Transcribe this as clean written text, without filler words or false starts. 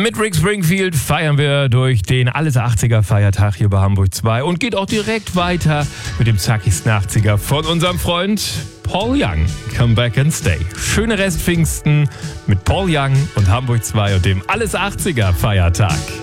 Mit Rick Springfield feiern wir durch den Alles 80er Feiertag hier bei Hamburg 2 und geht auch direkt weiter mit dem zackigsten 80er von unserem Freund Paul Young. Come back and stay. Schöne Restpfingsten mit Paul Young und Hamburg 2 und dem Alles 80er Feiertag.